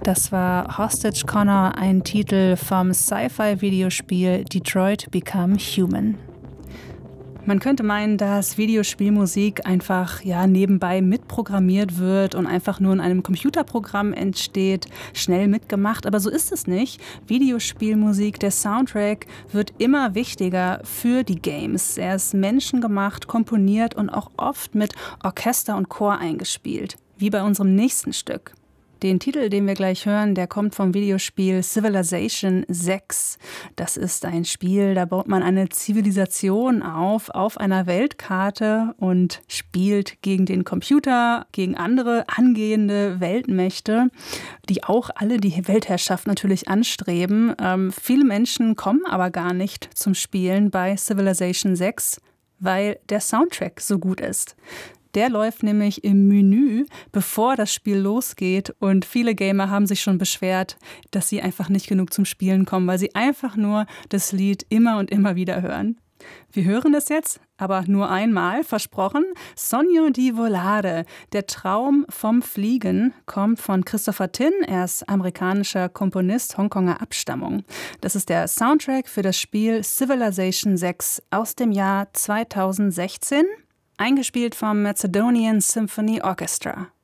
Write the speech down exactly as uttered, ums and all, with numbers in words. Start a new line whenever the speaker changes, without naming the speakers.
Das war Hostage Connor, ein Titel vom Sci-Fi-Videospiel Detroit Become Human. Man könnte meinen, dass Videospielmusik einfach ja nebenbei mitprogrammiert wird und einfach nur in einem Computerprogramm entsteht, schnell mitgemacht, aber so ist es nicht. Videospielmusik, der Soundtrack wird immer wichtiger für die Games. Er ist menschengemacht, komponiert und auch oft mit Orchester und Chor eingespielt, wie bei unserem nächsten Stück. Den Titel, den wir gleich hören, der kommt vom Videospiel Civilization sechs. Das ist ein Spiel, da baut man eine Zivilisation auf, auf einer Weltkarte und spielt gegen den Computer, gegen andere angehende Weltmächte, die auch alle die Weltherrschaft natürlich anstreben. Ähm, viele Menschen kommen aber gar nicht zum Spielen bei Civilization sechs, weil der Soundtrack so gut ist. Der läuft nämlich im Menü, bevor das Spiel losgeht. Und viele Gamer haben sich schon beschwert, dass sie einfach nicht genug zum Spielen kommen, weil sie einfach nur das Lied immer und immer wieder hören. Wir hören es jetzt, aber nur einmal, versprochen. Sogno di volare, der Traum vom Fliegen, kommt von Christopher Tin. Er ist amerikanischer Komponist Hongkonger Abstammung. Das ist der Soundtrack für das Spiel Civilization sechs aus dem Jahr zweitausendsechzehn. Eingespielt vom Macedonian Symphony Orchestra.